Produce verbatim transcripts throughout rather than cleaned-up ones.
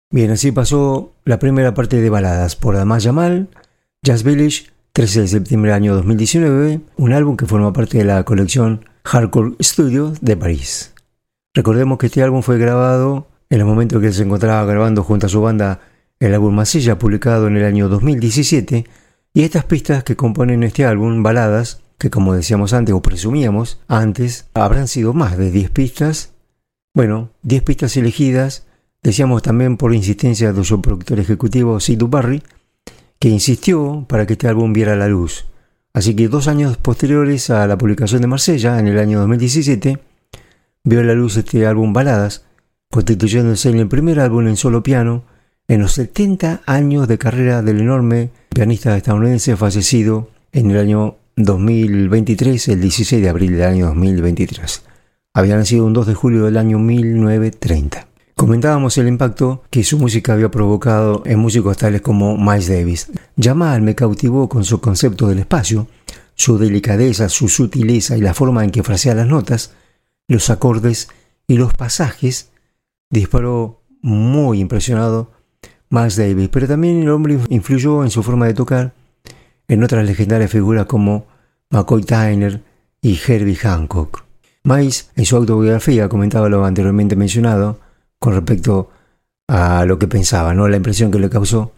Bien, así pasó la primera parte de baladas por Ahmad Jamal, Jazz Village, trece de septiembre del año dos mil diecinueve, un álbum que forma parte de la colección Hardcore Studio de París. Recordemos que este álbum fue grabado en el momento en que él se encontraba grabando junto a su banda el álbum Masilla, publicado en el año dos mil diecisiete, y estas pistas que componen este álbum, baladas, que como decíamos antes o presumíamos antes, habrán sido más de diez pistas, bueno, diez pistas elegidas, decíamos también por insistencia de su productor ejecutivo Sidhu Barry, que insistió para que este álbum viera la luz. Así que dos años posteriores a la publicación de Marsella, en el año dos mil diecisiete, vio la luz este álbum Baladas, constituyéndose en el primer álbum en solo piano en los setenta años de carrera del enorme pianista estadounidense fallecido en el año dos mil veintitrés, el dieciséis de abril del año dos mil veintitrés. Había nacido un dos de julio del año mil novecientos treinta. Comentábamos el impacto que su música había provocado en músicos tales como Miles Davis. Jamal me cautivó con su concepto del espacio, su delicadeza, su sutileza y la forma en que frasea las notas, los acordes y los pasajes. Disparó muy impresionado Miles Davis, pero también el hombre influyó en su forma de tocar en otras legendarias figuras como McCoy Tyner y Herbie Hancock. Miles, en su autobiografía, comentaba lo anteriormente mencionado con respecto a lo que pensaba, ¿no? La impresión que le causó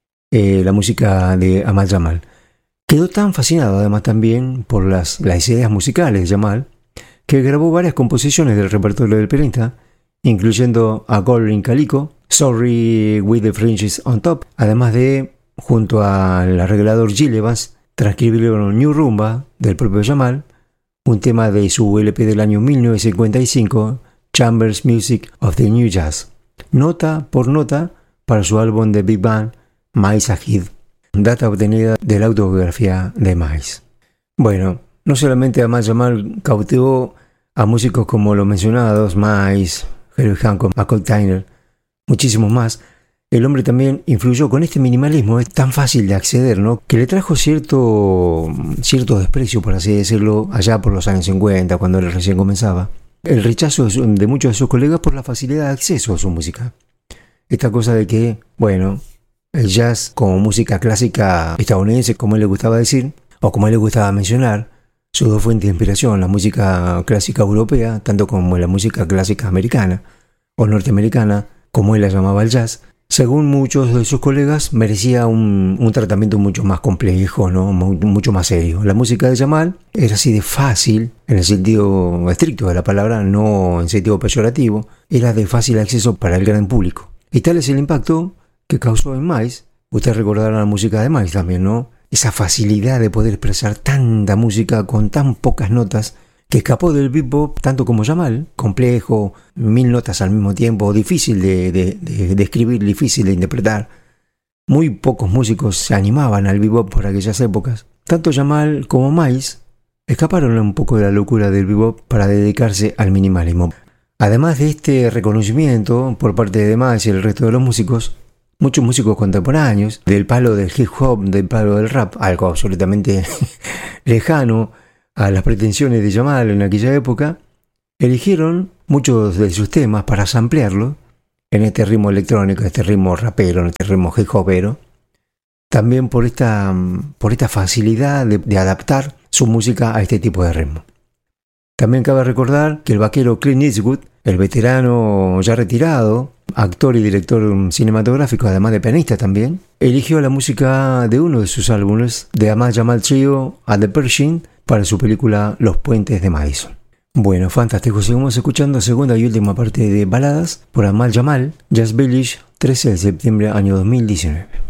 eh, la música de Ahmad Jamal. Quedó tan fascinado además también por las, las ideas musicales de Jamal, que grabó varias composiciones del repertorio del pianista, incluyendo a Gold in Calico, Sorry with the Fringes on Top, además de, junto al arreglador Gil Evans, transcribieron New Rumba del propio Jamal, un tema de su L P del año mil novecientos cincuenta y cinco, Chambers Music of the New Jazz, nota por nota para su álbum de Big Band, Miles Ahead, data obtenida de la autobiografía de Miles. Bueno, no solamente Ahmad Jamal cautivó a músicos como los mencionados, Miles, Herbie Hancock, McCoy Tyner, muchísimos más. El hombre también influyó con este minimalismo, es tan fácil de acceder, ¿no? Que le trajo cierto, cierto desprecio, por así decirlo, allá por los años cincuenta, cuando él recién comenzaba. El rechazo de muchos de sus colegas por la facilidad de acceso a su música. Esta cosa de que, bueno, el jazz como música clásica estadounidense, como él le gustaba decir, o como él le gustaba mencionar, sus dos fuentes de inspiración, la música clásica europea, tanto como la música clásica americana o norteamericana, como él la llamaba el jazz, según muchos de sus colegas, merecía un, un tratamiento mucho más complejo, ¿no? Mucho más serio. La música de Jamal era así de fácil, en el sentido estricto de la palabra, no en sentido peyorativo, era de fácil acceso para el gran público. Y tal es el impacto que causó en Miles. Ustedes recordarán la música de Miles también, ¿no? Esa facilidad de poder expresar tanta música con tan pocas notas, que escapó del bebop tanto como Jamal, complejo, mil notas al mismo tiempo, difícil de, de, de, de escribir, difícil de interpretar. Muy pocos músicos se animaban al bebop por aquellas épocas. Tanto Jamal como Miles escaparon un poco de la locura del bebop para dedicarse al minimalismo. Además de este reconocimiento por parte de Miles y el resto de los músicos, muchos músicos contemporáneos, del palo del hip hop, del palo del rap, algo absolutamente lejano a las pretensiones de Jamal en aquella época, eligieron muchos de sus temas para samplearlo en este ritmo electrónico, en este ritmo rapero, en este ritmo hip hopero, también por esta, por esta facilidad de, de adaptar su música a este tipo de ritmo. También cabe recordar que el vaquero Clint Eastwood, el veterano ya retirado, actor y director cinematográfico, además de pianista también, eligió la música de uno de sus álbumes, de Ahmad Jamal Trio at the Pershing, para su película Los Puentes de Madison. Bueno, fantástico. Seguimos escuchando la segunda y última parte de Baladas por Ahmad Jamal, Jazz Village, trece de septiembre año dos mil diecinueve.